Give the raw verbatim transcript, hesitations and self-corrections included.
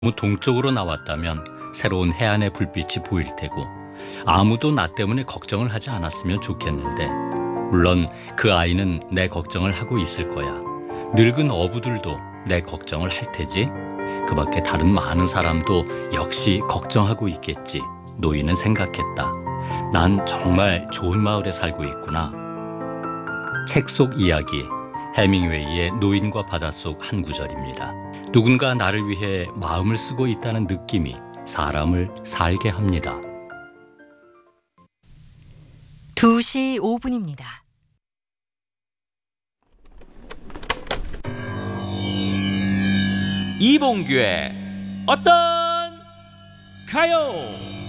너무 동쪽으로 나왔다면 새로운 해안의 불빛이 보일 테고 아무도 나 때문에 걱정을 하지 않았으면 좋겠는데 물론 그 아이는 내 걱정을 하고 있을 거야. 늙은 어부들도 내 걱정을 할 테지. 그 밖에 다른 많은 사람도 역시 걱정하고 있겠지. 노인은 생각했다. 난 정말 좋은 마을에 살고 있구나. 책 속 이야기, 해밍웨이의 노인과 바다 속 한 구절입니다. 누군가 나를 위해 마음을 쓰고 있다는 느낌이 사람을 살게 합니다. 두 시 오 분입니다. 이봉규의 어떤 가요?